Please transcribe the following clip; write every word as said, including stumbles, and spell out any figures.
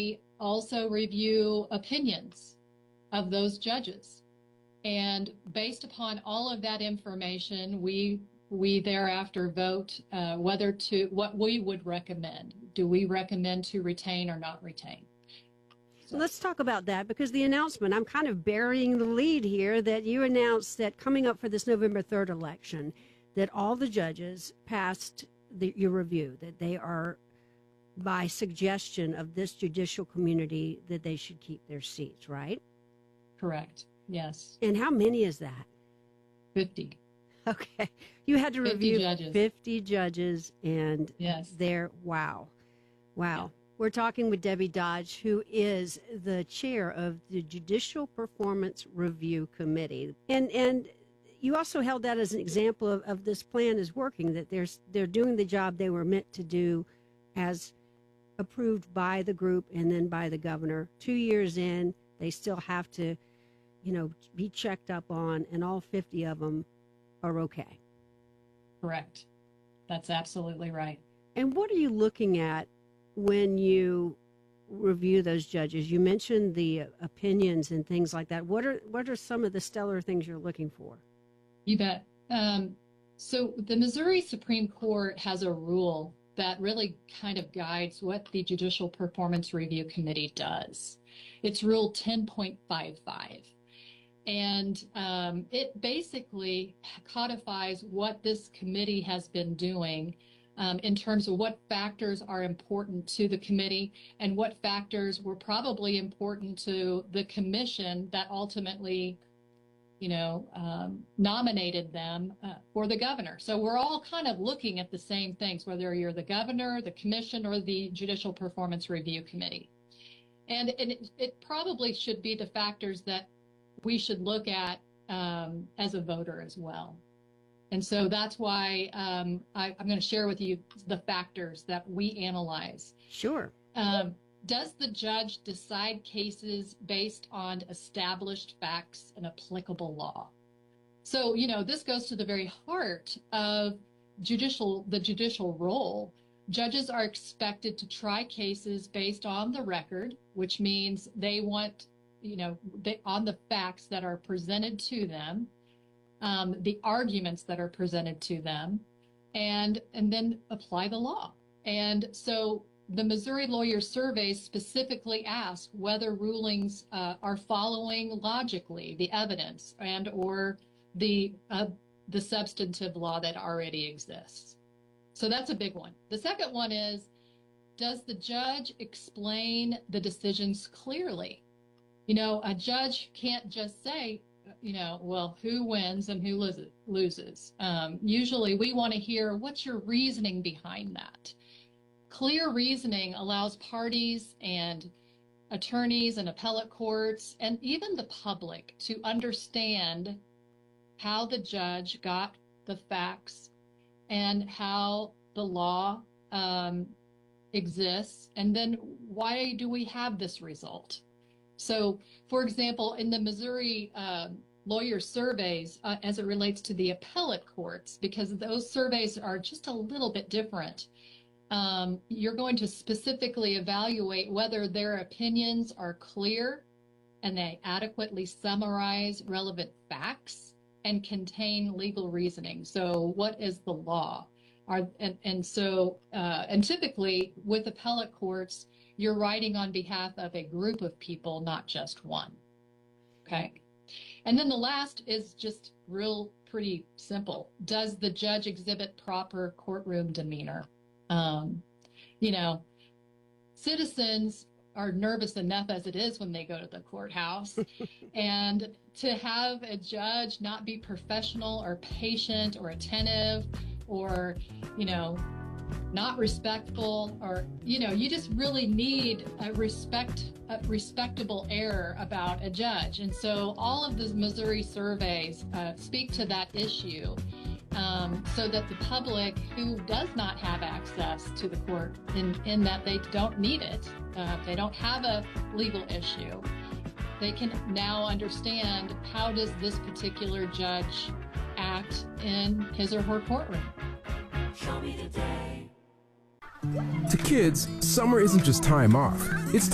also review opinions of those judges. And based upon all of that information, we we thereafter vote uh, whether to, what we would recommend. Do we recommend to retain or not retain? So let's talk about that, because the announcement, I'm kind of burying the lead here, that you announced that coming up for this November third election, that all the judges passed the, your review, that they are, by suggestion of this judicial community, that they should keep their seats, right? Correct. Yes. And how many is that? fifty. Okay. You had to review judges. fifty judges, and yes. they're, wow. Wow. Yeah. We're talking with Debbie Dodge, who is the chair of the Judicial Performance Review Committee. And and you also held that as an example of, of this plan is working, that they're, they're doing the job they were meant to do as approved by the group and then by the governor. Two years in, they still have to, you know, be checked up on, and all fifty of them are okay. Correct. That's absolutely right. And what are you looking at when you review those judges? You mentioned the opinions and things like that. What are what are some of the stellar things you're looking for? You bet. Um, so the Missouri Supreme Court has a rule that really kind of guides what the Judicial Performance Review Committee does. It's Rule ten point five five. And um, it basically codifies what this committee has been doing um, in terms of what factors are important to the committee and what factors were probably important to the commission that ultimately, you know, um, nominated them uh, for the governor. So we're all kind of looking at the same things, whether you're the governor, the commission, or the Judicial Performance Review Committee. And, and it, it probably should be the factors that we should look at um, as a voter as well. And so that's why um, I, I'm going to share with you the factors that we analyze. Sure. Um, does the judge decide cases based on established facts and applicable law? So, you know, this goes to the very heart of judicial, the judicial role. Judges are expected to try cases based on the record, which means they want, you know, they, on the facts that are presented to them, um, the arguments that are presented to them, and and then apply the law. And so the Missouri Lawyer Survey specifically asks whether rulings uh, are following logically the evidence and or the uh, the substantive law that already exists. So that's a big one. The second one is, does the judge explain the decisions clearly? You know, a judge can't just say, you know, well, who wins and who loses. Um, usually we want to hear, what's your reasoning behind that? Clear reasoning allows parties and attorneys and appellate courts and even the public to understand how the judge got the facts and how the law um, exists, and then why do we have this result? So, for example, in the Missouri uh, lawyer surveys, uh, as it relates to the appellate courts, because those surveys are just a little bit different, um, you're going to specifically evaluate whether their opinions are clear and they adequately summarize relevant facts and contain legal reasoning. So what is the law? Are, and, and so, uh, and typically with appellate courts, you're writing on behalf of a group of people, not just one. Okay. And then the last is just real pretty simple. Does the judge exhibit proper courtroom demeanor? Um, you know, citizens are nervous enough as it is when they go to the courthouse. And to have a judge not be professional or patient or attentive or, you know, not respectful, or, you know, you just really need a respect, a respectable air about a judge. And so all of the Missouri surveys uh, speak to that issue um, so that the public who does not have access to the court, in, in that they don't need it, uh, they don't have a legal issue, they can now understand how does this particular judge act in his or her courtroom. Show me the day. To kids, summer isn't just time off. It's